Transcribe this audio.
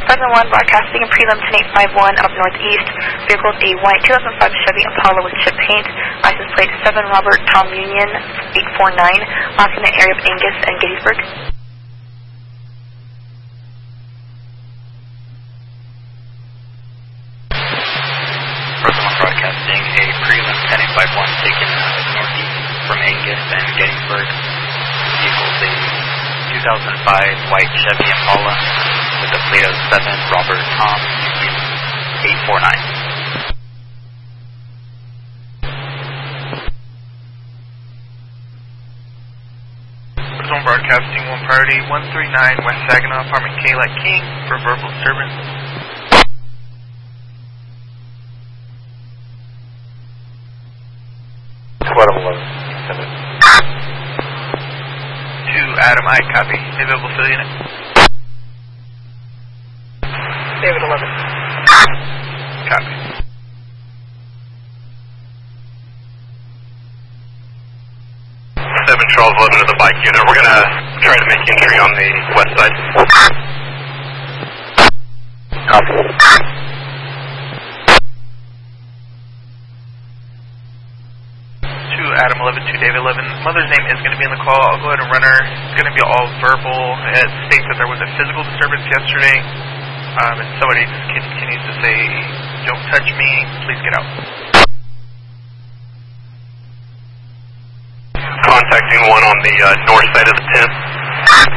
7-1, broadcasting in prelim 10851 up northeast. Vehicles a white 2005 Chevy Impala with chip paint. License plate 7 Robert Tom Union 849. Lost in the area of Angus and Gettysburg. Broadcasting a prelim 10851 taken northeast from Angus and Gettysburg. Vehicles a 2005 white Chevy Impala with a plate of 7 Robert Tom Union 849. Arizona Broadcasting 1 priority 139 West Saginaw, apartment K like King for verbal disturbance. Squad 11. 2 Adam I copy. Available fill unit. David 11. Copy. 7 Charles 11 to the bike unit. We're going to try to make entry on the west side. Copy. 2 Adam 11, 2 David 11. Mother's name is going to be in the call. I'll go ahead and run her. It's going to be all verbal. It states that there was a physical disturbance yesterday. And somebody just continues to say, "Don't touch me, please get out." Contacting one on the north side of the tent.